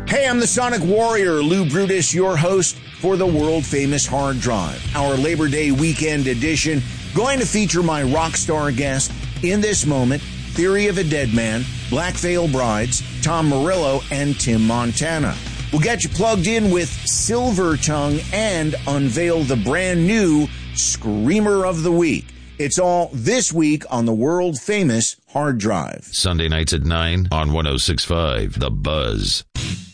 Hey, I'm the Sonic Warrior, Lou Brutus, your host for the world-famous Hard Drive, our Labor Day weekend edition, going to feature my rock star guest in this moment, Theory of a Dead Man, Black Veil Brides, Tom Morello, and Tim Montana. We'll get you plugged in with Silver Tongue and unveil the brand new Screamer of the Week. It's all this week on the world-famous Hard Drive. Sunday nights at 9 on 106.5 The Buzz.